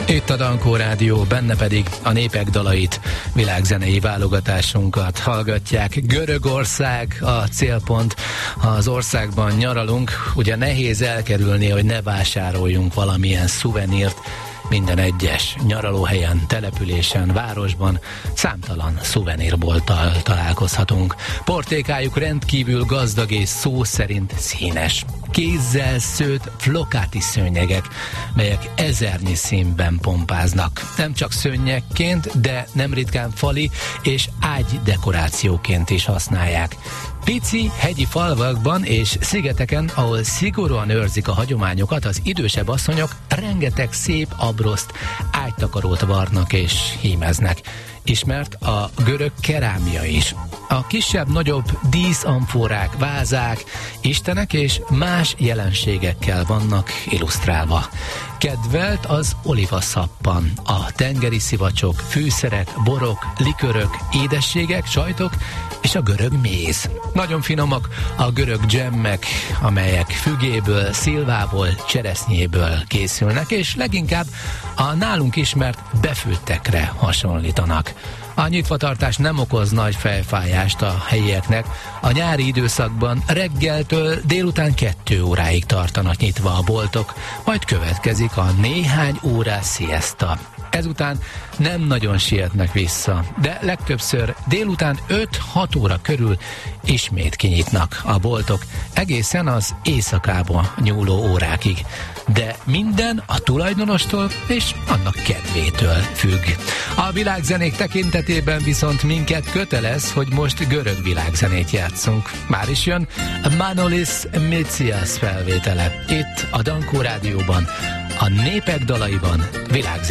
Itt a Dankó Rádió, benne pedig a népek dalait, világzenei válogatásunkat hallgatják. Görögország a célpont, ha az országban nyaralunk, ugye nehéz elkerülni, hogy ne vásároljunk valamilyen szuvenírt. Minden egyes nyaralóhelyen, településen, városban számtalan szuvenírbolttal találkozhatunk. Portékájuk rendkívül gazdag és szó szerint színes. Kézzel szőtt flokáti szőnyegek, melyek ezernyi színben pompáznak. Nem csak szőnyegként, de nem ritkán fali és ágy dekorációként is használják. Pici hegyi falvakban és szigeteken, ahol szigorúan őrzik a hagyományokat, az idősebb asszonyok rengeteg szép abroszt, ágytakarót varnak és hímeznek. Ismert a görög kerámia is. A kisebb-nagyobb díszamforák, vázák, istenek és más jelenségekkel vannak illusztrálva. Kedvelt az olivaszappan, a tengeri szivacsok, fűszerek, borok, likörök, édességek, sajtok és a görög méz. Nagyon finomak a görög dzsemmek, amelyek fügéből, szilvából, cseresznyéből készülnek, és leginkább a nálunk ismert befőttekre hasonlítanak. A nyitvatartás nem okoz nagy fejfájást a helyieknek. A nyári időszakban reggeltől délután 2 óráig tartanak nyitva a boltok, majd következik a néhány órás siesta. Ezután nem nagyon sietnek vissza, de legtöbbször délután 5-6 óra körül ismét kinyitnak a boltok, egészen az éjszakába nyúló órákig. De minden a tulajdonostól és annak kedvétől függ. A világzenék tekintetében viszont minket kötelez, hogy most görög világzenét játszunk. Már is jön Manolis Mitsias felvétele. Itt a Dankó Rádióban, a népek dalaiban világzenét.